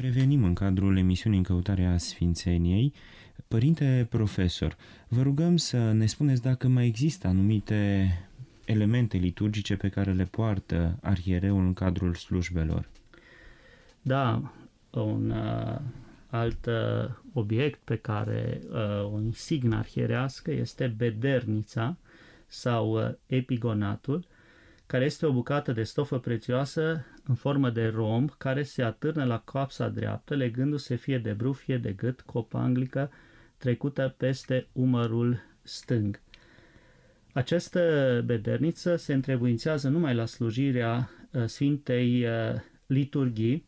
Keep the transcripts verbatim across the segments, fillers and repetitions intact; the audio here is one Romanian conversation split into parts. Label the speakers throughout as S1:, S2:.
S1: Revenim în cadrul emisiunii În căutarea Sfințeniei. Părinte profesor, vă rugăm să ne spuneți dacă mai există anumite elemente liturgice pe care le poartă arhiereul în cadrul slujbelor.
S2: Da, un uh, alt uh, obiect pe care uh, o insignă arhierească este bedernița sau uh, epigonatul, care este o bucată de stofă prețioasă în formă de romb care se atârnă la coapsa dreaptă, legându-se fie de brâu, fie de gât, cu o panglică trecută peste umărul stâng. Această bederniță se întrebuințează numai la slujirea uh, Sfintei uh, Liturghii,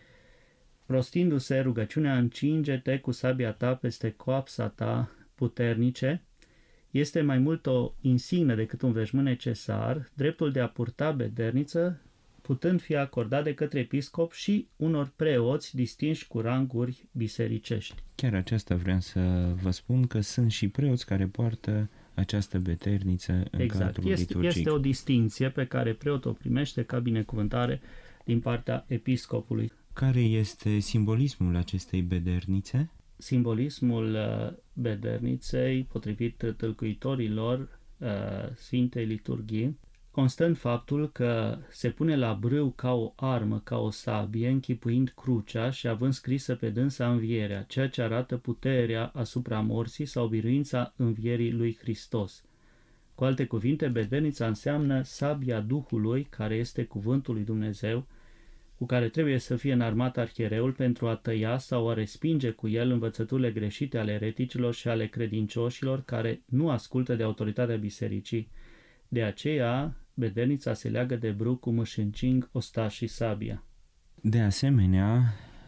S2: rostindu-se rugăciunea: încinge-te cu sabia ta peste coapsa ta puternice. Este mai mult o insignă decât un veșmânt necesar, dreptul de a purta bederniță putând fi acordat de către episcop și unor preoți distinși cu ranguri bisericești.
S1: Chiar aceasta vreau să vă spun, că sunt și preoți care poartă această bederniță în
S2: exact.
S1: cadrul
S2: este,
S1: liturgic.
S2: Este o distinție pe care preotul o primește ca binecuvântare din partea episcopului.
S1: Care este simbolismul acestei bedernițe?
S2: Simbolismul bederniței, potrivit tâlcuitorilor Sfintei Liturghii, constă în faptul că se pune la brâu ca o armă, ca o sabie, închipuind crucea și având scrisă pe dânsa învierea, ceea ce arată puterea asupra morții sau biruința învierii lui Hristos. Cu alte cuvinte, bedernița înseamnă sabia Duhului, care este cuvântul lui Dumnezeu, cu care trebuie să fie înarmat arhiereul pentru a tăia sau a respinge cu el învățăturile greșite ale ereticilor și ale credincioșilor care nu ascultă de autoritatea bisericii. De aceea, bedernița se leagă de brâu cum își încing ostașii sabia.
S1: De asemenea,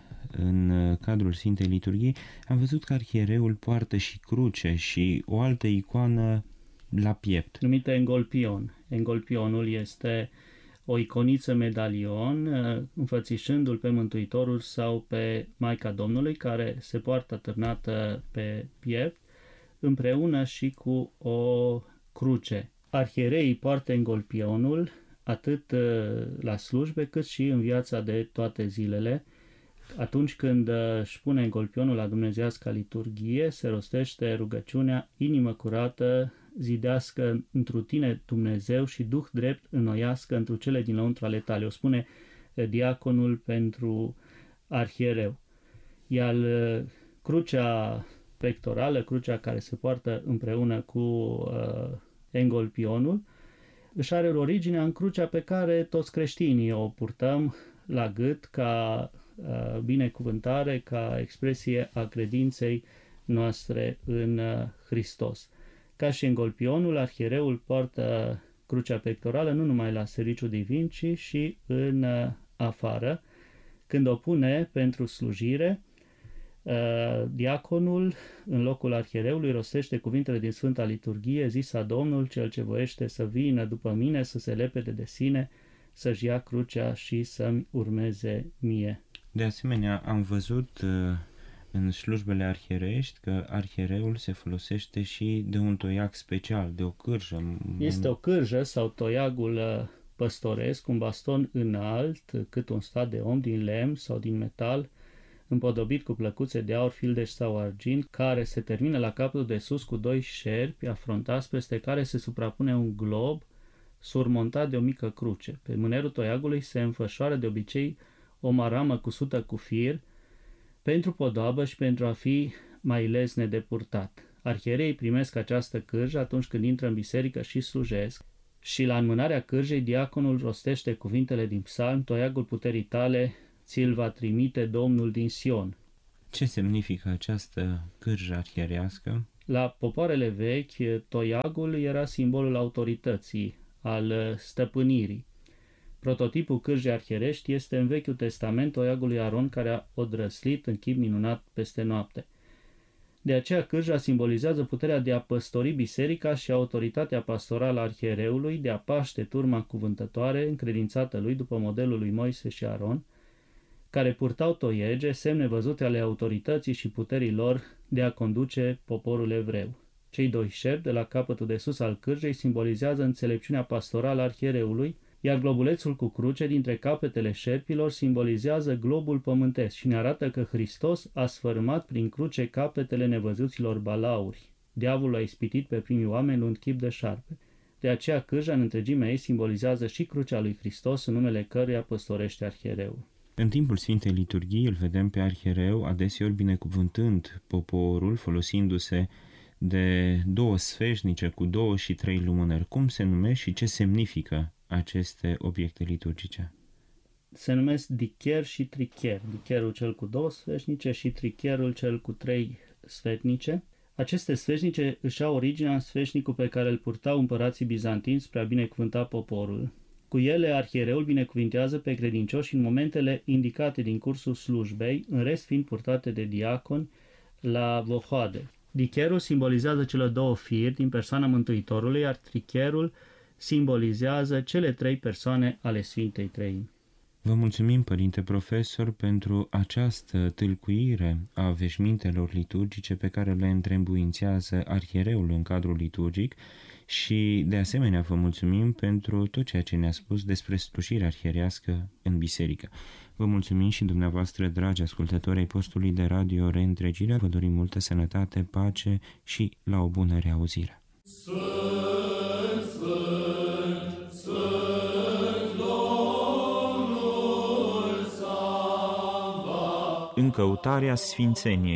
S1: în cadrul Sfintei Liturghii, am văzut că arhiereul poartă și cruce și o altă icoană la piept,
S2: numită engolpion. Engolpionul este o iconiță medalion înfățișându-l pe Mântuitorul sau pe Maica Domnului, care se poartă atârnată pe piept împreună și cu o cruce. Arhiereii poartă engolpionul atât la slujbe cât și în viața de toate zilele. Atunci când își pune engolpionul la dumnezeiasca liturghie, se rostește rugăciunea: inimă curată, zidească întru tine Dumnezeu și Duh drept înnoiască întru cele din lăuntru ale tale. O spune diaconul pentru arhiereu. Iar crucea pectorală, crucea care se poartă împreună cu uh, engolpionul, își are originea în crucea pe care toți creștinii o purtăm la gât ca uh, binecuvântare, ca expresie a credinței noastre în uh, Hristos. Ca și engolpionul, arhiereul poartă crucea pectorală nu numai la serviciu divin, ci și în uh, afară. Când o pune pentru slujire, uh, diaconul, în locul arhiereului, rostește cuvintele din Sfânta Liturghie: zisa Domnul, cel ce voiește să vină după mine, să se lepede de sine, să-și ia crucea și să-mi urmeze mie.
S1: De asemenea, am văzut uh, în slujbele arhierești că arhiereul se folosește și de un toiag special, de o cârjă.
S2: Este o cârjă sau toiagul păstoresc, un baston înalt, cât un stat de om, din lemn sau din metal, împodobit cu plăcuțe de aur, fildeș sau argint, care se termină la capătul de sus cu doi șerpi afrontați, peste care se suprapune un glob surmontat de o mică cruce. Pe mânerul toiagului se înfășoară de obicei o maramă cusută cu fir, pentru podoabă și pentru a fi mai lesne de purtat. Arhiereii primesc această cârjă atunci când intră în biserică și slujesc, și la înmânarea cârjei diaconul rostește cuvintele din psalm: toiagul puterii tale ți-l va trimite Domnul din Sion.
S1: Ce semnifică această cârjă arhierească?
S2: La popoarele vechi, toiagul era simbolul autorității, al stăpânirii. Prototipul cârjei arhierești este în Vechiul Testament toiagul lui Aron, care a odrăslit în chip minunat peste noapte. De aceea cârja simbolizează puterea de a păstori biserica și autoritatea pastorală a arhiereului de a paște turma cuvântătoare încredințată lui după modelul lui Moise și Aron, care purtau toiege, semne văzute ale autorității și puterii lor de a conduce poporul evreu. Cei doi șerpi de la capătul de sus al cârjei simbolizează înțelepciunea pastorală a arhiereului, iar globulețul cu cruce dintre capetele șerpilor simbolizează globul pământesc și ne arată că Hristos a sfărâmat prin cruce capetele nevăzuților balauri. Diavolul a ispitit pe primii oameni luând chip de șarpe. De aceea cârja în întregimea ei simbolizează și crucea lui Hristos, în numele căruia păstorește arhiereul.
S1: În timpul Sfintei Liturghii îl vedem pe arhiereu adeseori binecuvântând poporul, folosindu-se de două sfeșnice cu două și trei lumânări. Cum se numesc și ce semnifică aceste obiecte liturgice?
S2: Se numesc dicher și tricher. Dicherul cel cu două sfeșnice și tricherul cel cu trei sfetnice. Aceste sfeșnice își au originea în sfeșnicul pe care îl purtau împărații bizantini spre a binecuvânta poporul. Cu ele, arhiereul binecuvintează pe credincioși în momentele indicate din cursul slujbei, în rest fiind purtate de diaconi la vohoade. Dicherul simbolizează cele două firi din persoana Mântuitorului, iar tricherul simbolizează cele trei persoane ale Sfintei Treimi.
S1: Vă mulțumim, Părinte Profesor, pentru această tâlcuire a veșmintelor liturgice pe care le întrebuințează arhiereul în cadrul liturgic și, de asemenea, vă mulțumim pentru tot ceea ce ne-a spus despre slujirea arhierească în biserică. Vă mulțumim și dumneavoastră, dragi ascultători ai postului de radio Reîntregirea, vă dorim multă sănătate, pace și la o bună reauzire. Sfânt, Sfânt, Sfânt, Domnul Sava. În căutarea sfințeniei.